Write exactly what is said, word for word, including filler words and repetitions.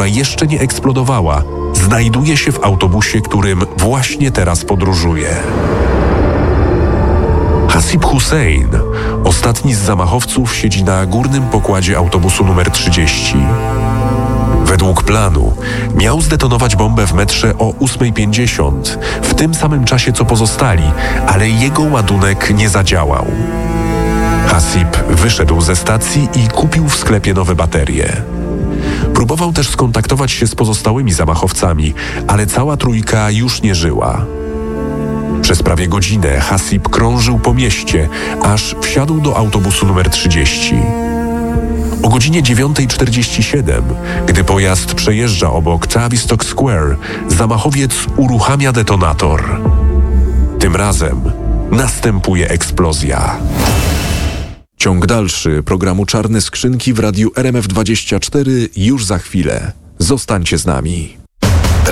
która jeszcze nie eksplodowała, znajduje się w autobusie, którym właśnie teraz podróżuje. Hasib Hussein, ostatni z zamachowców, siedzi na górnym pokładzie autobusu numer trzydzieści. Według planu miał zdetonować bombę w metrze o ósma pięćdziesiąt, w tym samym czasie co pozostali, ale jego ładunek nie zadziałał. Hasib wyszedł ze stacji i kupił w sklepie nowe baterie. Próbował też skontaktować się z pozostałymi zamachowcami, ale cała trójka już nie żyła. Przez prawie godzinę Hasib krążył po mieście, aż wsiadł do autobusu numer trzydzieści. O godzinie dziewiąta czterdzieści siedem, gdy pojazd przejeżdża obok Tavistock Square, zamachowiec uruchamia detonator. Tym razem następuje eksplozja. Ciąg dalszy programu Czarne Skrzynki w radiu R M F dwadzieścia cztery już za chwilę. Zostańcie z nami.